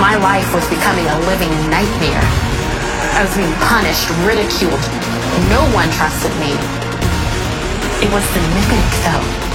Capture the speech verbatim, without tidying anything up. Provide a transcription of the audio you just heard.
My life was becoming a living nightmare. I was being punished, ridiculed. No one trusted me. It was the mimic, though.